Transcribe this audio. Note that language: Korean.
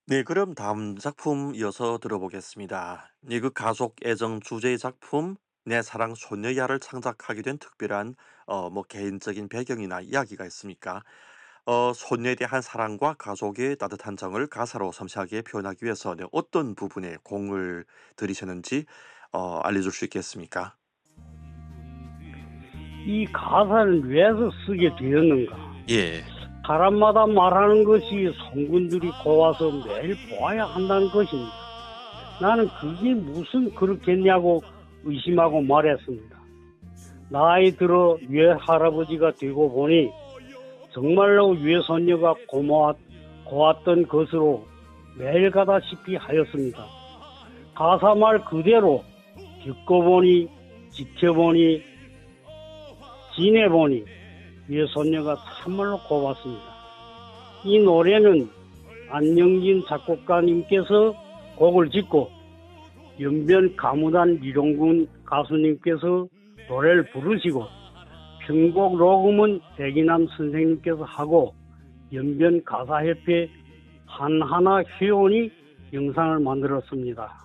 네, 그럼 다음 작품 이어서 들어보겠습니다. 그 가족 애정 주제의 작품 내 사랑 소녀야를 창작하게 된 특별한 뭐 개인적인 배경이나 이야기가 있습니까? 소녀에 대한 사랑과 가족의 따뜻한 정을 가사로 섬세하게 표현하기 위해서 네, 어떤 부분에 공을 들이셨는지 알려줄 수 있겠습니까? 이 가사를 왜서 쓰게 되었는가? 예. 사람마다 말하는 것이 성군들이 고와서 매일 보아야 한다는 것입니다. 나는 그게 무슨 그렇겠냐고 의심하고 말했습니다. 나이 들어 외할아버지가 되고 보니 정말로 외손녀가 고왔던 것으로 매일 가다시피 하였습니다. 가사 말 그대로 겪어보니 지켜보니 지내보니 외손녀가 참말로 고맙습니다. 이 노래는 안영진 작곡가님께서 곡을 짓고 연변 가무단 이룡군 가수님께서 노래를 부르시고 편곡 녹음은 백이남 선생님께서 하고 연변 가사협회 한하나 회원이 영상을 만들었습니다.